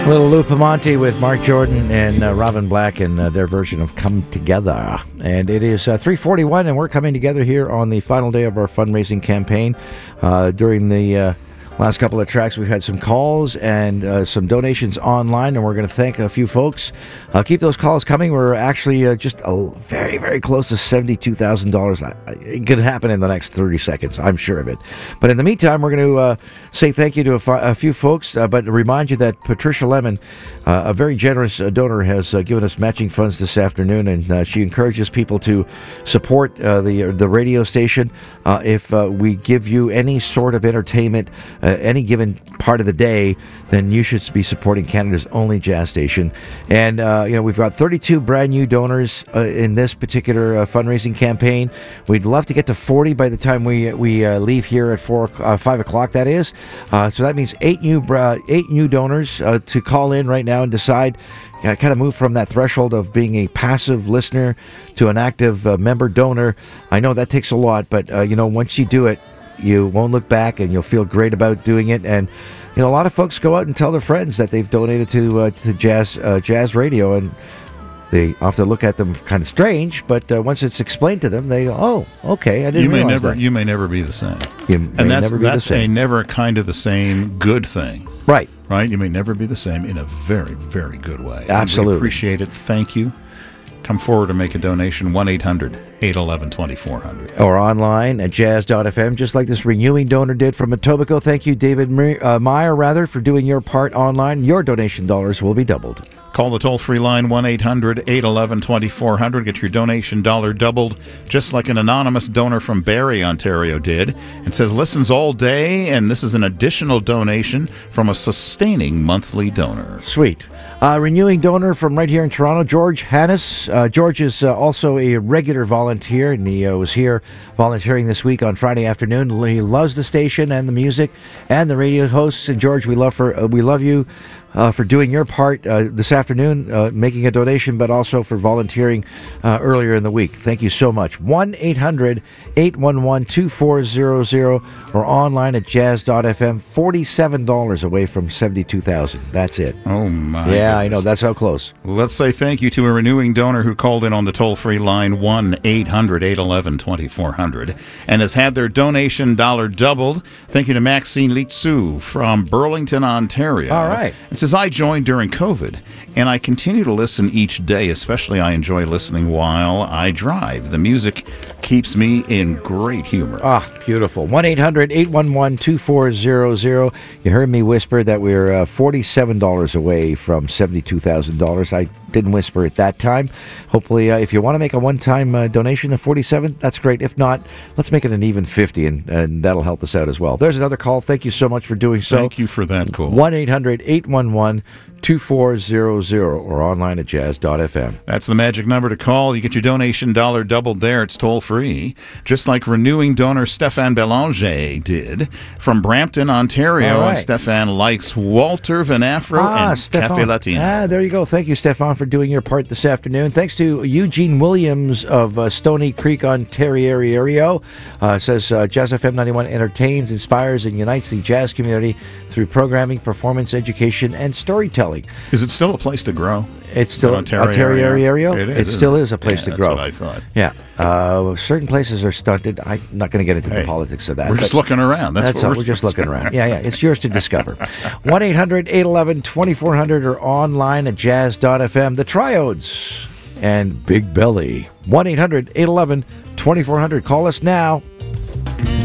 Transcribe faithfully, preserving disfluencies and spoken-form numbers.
Little Lou Pamonte with Mark Jordan and uh, Robin Black and uh, their version of Come Together. And it is uh, three forty-one, and we're coming together here on the final day of our fundraising campaign. Uh, during the uh, last couple of tracks, we've had some calls and uh, some donations online, and we're going to thank a few folks. Uh, keep those calls coming. We're actually uh, just uh, very, very close to seventy-two thousand dollars. It could happen in the next thirty seconds, I'm sure of it. But in the meantime, we're going to uh, say thank you to a, fi- a few folks, uh, but remind you that Patricia Lemon, uh, a very generous uh, donor, has uh, given us matching funds this afternoon, and uh, she encourages people to support uh, the the radio station. Uh, if uh, we give you any sort of entertainment uh, any given part of the day, then you should be supporting Canada's only jazz station. And uh, you know, we've got thirty-two brand new donors uh, in this particular uh, fundraising campaign. We'd love to get to forty by the time we we uh, leave here at four uh, five o'clock. That is, uh, so that means eight new uh, eight new donors uh, to call in right now and decide. Uh, kind of move from that threshold of being a passive listener to an active uh, member donor. I know that takes a lot, but uh, you know, once you do it, you won't look back, and you'll feel great about doing it. And you know, a lot of folks go out and tell their friends that they've donated to uh, to jazz uh, jazz radio, and they often look at them kind of strange. But uh, once it's explained to them, they go, "Oh, okay, I didn't you may realize never, that." You may never be the same, you may and that's never be that's the same. a never kind of the same good thing, right? Right? You may never be the same in a very, very good way. Absolutely, and we appreciate it. Thank you. Come forward and make a donation. one eight hundred eight one one twenty-four hundred. Or online at jazz dot f m, just like this renewing donor did from Etobicoke. Thank you, David uh, Meyer, rather, for doing your part online. Your donation dollars will be doubled. Call the toll-free line one eight hundred eight one one twenty-four hundred. Get your donation dollar doubled, just like an anonymous donor from Barrie, Ontario did. It says, listens all day, and this is an additional donation from a sustaining monthly donor. Sweet. Uh, renewing donor from right here in Toronto, George Hannes. Uh, George is uh, also a regular volunteer, and he uh, was here volunteering this week on Friday afternoon. He loves the station and the music and the radio hosts. And George, we love for uh, we love you. Uh, for doing your part uh, this afternoon, uh, making a donation, but also for volunteering uh, earlier in the week. Thank you so much. one eight hundred eight one one two four zero zero or online at jazz dot f m. forty-seven dollars away from seventy-two thousand dollars. That's it. Oh, my Yeah, goodness. I know. That's how close. Let's say thank you to a renewing donor who called in on the toll-free line one eight hundred eight one one twenty-four hundred and has had their donation dollar doubled. Thank you to Maxine Litsu from Burlington, Ontario. All right. It says, I joined during COVID, and I continue to listen each day. Especially I enjoy listening while I drive. The music keeps me in great humor. Ah, beautiful. one eight hundred eight one one two four zero zero. You heard me whisper that we're uh, forty-seven dollars away from seventy-two thousand dollars. I didn't whisper at that time. Hopefully, uh, if you want to make a one-time uh, donation of forty-seven, that's great. If not, let's make it an even fifty, and, and that'll help us out as well. There's another call. Thank you so much for doing so. Thank you for that call. one eight hundred eight one one two four zero zero or online at jazz dot f m. That's the magic number to call. You get your donation dollar doubled there. It's toll-free, just like renewing donor Stéphane Belanger did from Brampton, Ontario. Right. And Stéphane likes Walter Van Afro Ah, and Stéphane. Café Latino. Ah, there you go. Thank you, Stéphane, for doing your part this afternoon. Thanks to Eugene Williams of uh, Stony Creek, Ontario. Uh, says uh, Jazz F M ninety-one entertains, inspires, and unites the jazz community through programming, performance, education, and storytelling. Is it still a place to grow? It's still Ontario, Ontario area. area? It, is, it still it? is a place yeah, to that's grow. What I thought. Yeah, uh, certain places are stunted. I'm not going to get into hey, the politics of that. We're just looking around. That's, That's what all. we're, We're just looking around. Yeah, yeah. It's yours to discover. one eight hundred eight one one twenty-four hundred or online at jazz dot f m. The Triodes and Big Belly. one eight hundred eight one one twenty-four hundred. Call us now.